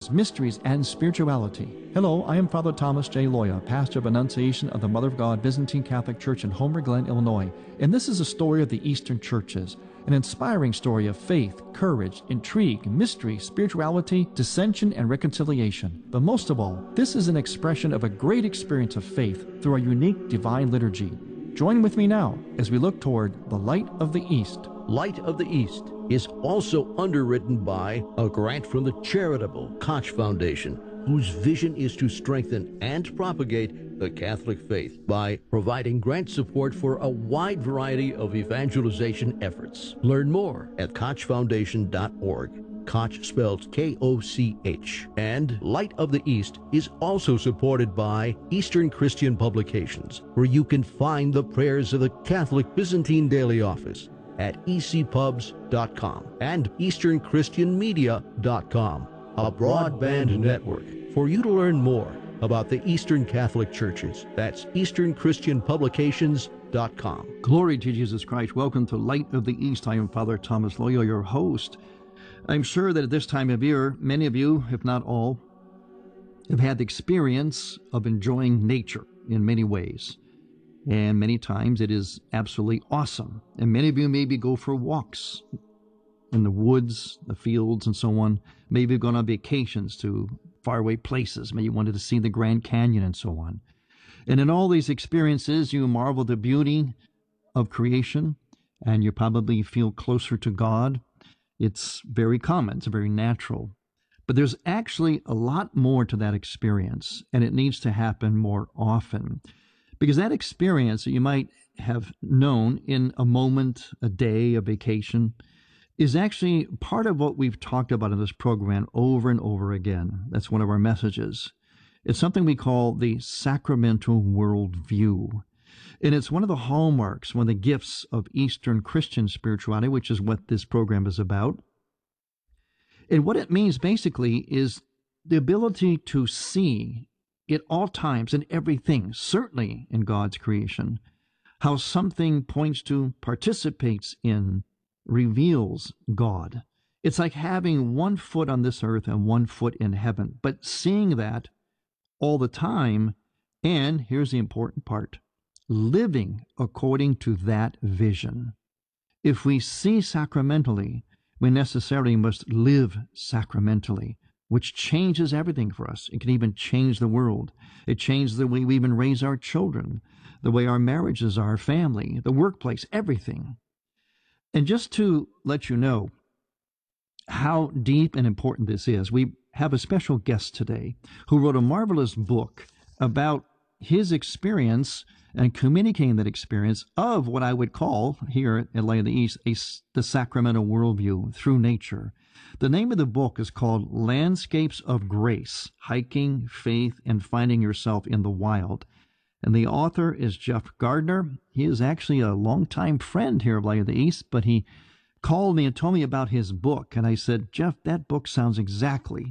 reveals mysteries and spirituality. Hello, I am Father Thomas J. Loya, pastor of Annunciation of the Mother of God Byzantine Catholic Church in Homer Glen, Illinois, and this is a story of the Eastern churches, an inspiring story of faith, courage, intrigue, mystery, spirituality, dissension, and reconciliation. But most of all, this is an expression of a great experience of faith through a unique divine liturgy. Join with me now as we look toward the Light of the East. Light of the East is also underwritten by a grant from the charitable Koch Foundation, whose vision is to strengthen and propagate the Catholic faith by providing grant support for a wide variety of evangelization efforts. Learn more at kochfoundation.org. Koch spelled K-O-C-H. And Light of the East is also supported by Eastern Christian Publications, where you can find the prayers of the Catholic Byzantine Daily Office at ecpubs.com and easternchristianmedia.com, a broadband network for you to learn more about the Eastern Catholic Churches. That's easternchristianpublications.com. Glory to Jesus Christ. Welcome to Light of the East. I am Father Thomas Loya, your host. I'm sure that at this time of year, many of you, if not all, have had the experience of enjoying nature in many ways. And many times it is absolutely awesome. And many of you maybe go for walks in the woods, the fields, and so on. Maybe you've gone on vacations to faraway places. Maybe you wanted to see the Grand Canyon and so on. And in all these experiences, you marvel at the beauty of creation, and you probably feel closer to God. It's very common. It's very natural. But there's actually a lot more to that experience, and it needs to happen more often. Because that experience that you might have known in a moment, a day, a vacation, is actually part of what we've talked about in this program over and over again. That's one of our messages. It's something we call the sacramental worldview. And it's one of the hallmarks, one of the gifts of Eastern Christian spirituality, which is what this program is about. And what it means basically is the ability to see at all times and everything, certainly in God's creation, how something points to, participates in, reveals God. It's like having one foot on this earth and one foot in heaven, but seeing that all the time, and here's the important part, living according to that vision. If we see sacramentally, we necessarily must live sacramentally, which changes everything for us. It can even change the world. It changes the way we even raise our children, the way our marriages are, our family, the workplace, everything. And just to let you know how deep and important this is, we have a special guest today who wrote a marvelous book about his experience and communicating that experience of what I would call here at Light of the East the sacramental worldview through nature. The name of the book is called Landscapes of Grace, Hiking, Faith, and Finding Yourself in the Wild. And the author is Jeff Gardner. He is actually a longtime friend here of Light of the East, but he called me and told me about his book. And I said, Jeff, that book sounds exactly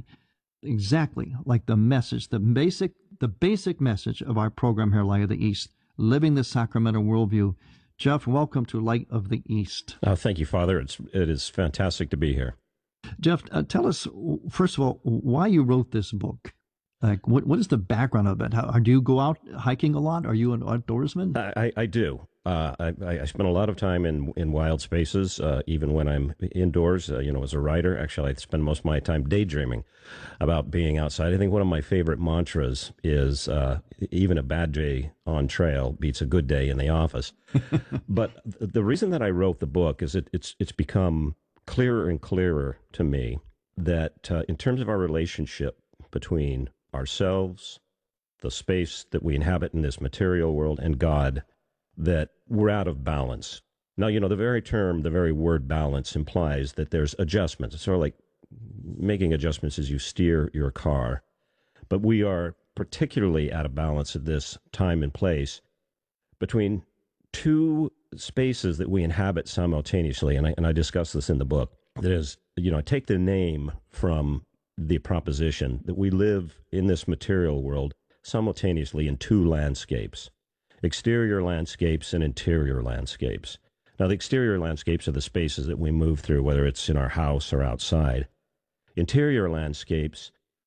like the message, the basic message of our program here, Light of the East, living the sacramental worldview. Jeff, welcome to Light of the East. Thank you, Father. It is fantastic to be here. Jeff, tell us, first of all, why you wrote this book. Like, what is the background of it? Do you go out hiking a lot? Are you an outdoorsman? I do. I spend a lot of time in wild spaces, even when I'm indoors. As a writer, actually, I spend most of my time daydreaming about being outside. I think one of my favorite mantras is even a bad day on trail beats a good day in the office. But the reason that I wrote the book is it's become clearer and clearer to me that in terms of our relationship between ourselves, the space that we inhabit in this material world, and God, that we're out of balance. Now, the very word balance implies that there's adjustments. It's sort of like making adjustments as you steer your car. But we are particularly out of balance at this time and place between two spaces that we inhabit simultaneously. And I discuss this in the book. That is, I take the name from the proposition that we live in this material world simultaneously in two landscapes, exterior landscapes and interior landscapes. Now, the exterior landscapes are the spaces that we move through, whether it's in our house or outside. Interior landscapes